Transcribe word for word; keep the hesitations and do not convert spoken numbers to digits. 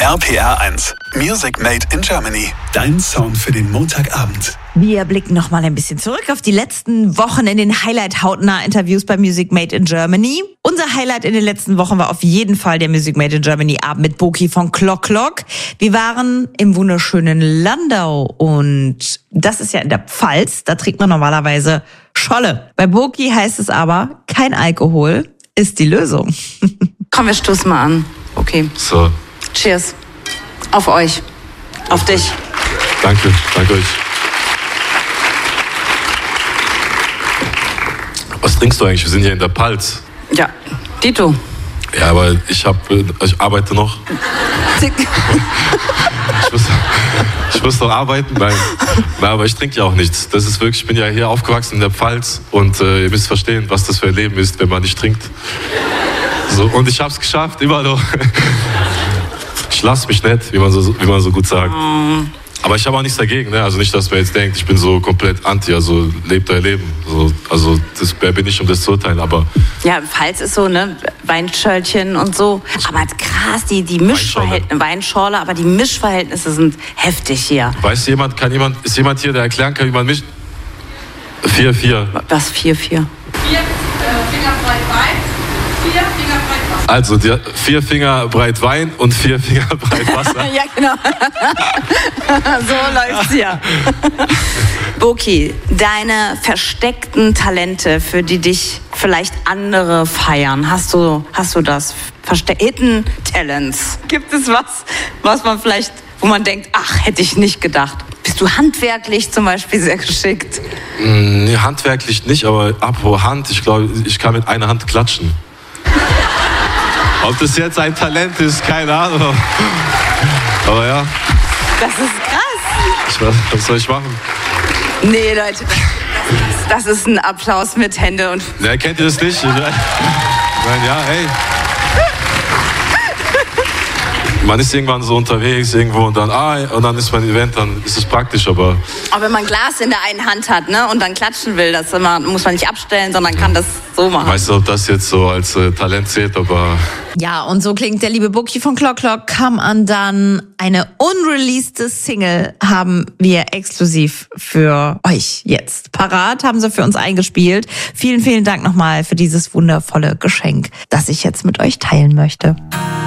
R P R eins. Music Made in Germany. Dein Sound für den Montagabend. Wir blicken noch mal ein bisschen zurück auf die letzten Wochen in den Highlight-Hautnah-Interviews bei Music Made in Germany. Unser Highlight in den letzten Wochen war auf jeden Fall der Music Made in Germany-Abend mit Boki von Clock Clock. Wir waren im wunderschönen Landau und das ist ja in der Pfalz. Da trinkt man normalerweise Scholle. Bei Boki heißt es aber, kein Alkohol ist die Lösung. Komm, wir stoßen mal an. Okay. So. Cheers. Auf euch. Auf dich. Danke, danke euch. Was trinkst du eigentlich? Wir sind hier in der Pfalz. Ja, Dito. Ja, aber ich hab, ich arbeite noch. ich, muss, ich muss noch arbeiten. Nein. Nein, aber ich trinke ja auch nichts. Das ist wirklich, ich bin ja hier aufgewachsen in der Pfalz und äh, ihr müsst verstehen, was das für ein Leben ist, wenn man nicht trinkt. So, und ich hab's geschafft, immer noch. Ich lass mich nicht, wie man so, wie man so gut sagt. Aber ich habe auch nichts dagegen, ne? Also nicht, dass man jetzt denkt, ich bin so komplett anti, also lebt euer Leben. So, also das, wer bin ich, um das zu urteilen, aber... Ja, Pfalz ist so, ne, Weinschörlchen und so. Aber krass, die, die Mischverhältnisse, Weinschorle, aber die Mischverhältnisse sind heftig hier. Weiß jemand, kann jemand, ist jemand hier, der erklären kann, wie man mischt? Vier, vier. Was, vier, vier? Vier äh, Finger breit Wein, vier Finger breit Wasser. Also die, vier Finger breit Wein und vier Finger breit Wasser. Ja, genau. So läuft's hier. Boki, deine versteckten Talente, für die dich vielleicht andere feiern, hast du, hast du das? Verste- Hidden Talents. Gibt es was, was man vielleicht, wo man denkt, ach, hätte ich nicht gedacht? Bist du handwerklich zum Beispiel sehr geschickt? Mm, nee, handwerklich nicht, aber apropos Hand, ich glaube, ich kann mit einer Hand klatschen. Ob das jetzt ein Talent ist, keine Ahnung. Aber ja. Das ist krass. Ich weiß, was soll ich machen? Nee, Leute, das, das, das ist ein Applaus mit Hände und... Ja, kennt ihr das nicht? Nein, ja, ey. Man ist irgendwann so unterwegs irgendwo und dann, ah, und dann ist man ein Event, dann ist es praktisch, aber... Aber wenn man Glas in der einen Hand hat, ne, und dann klatschen will, das immer, muss man nicht abstellen, sondern kann das so machen. Weißt du, ob das jetzt so als äh, Talent zählt, aber... Ja, und so klingt der liebe Boki von Clock Clock. Come Undone. Eine unreleased Single haben wir exklusiv für euch jetzt parat, haben sie für uns eingespielt. Vielen, vielen Dank nochmal für dieses wundervolle Geschenk, das ich jetzt mit euch teilen möchte.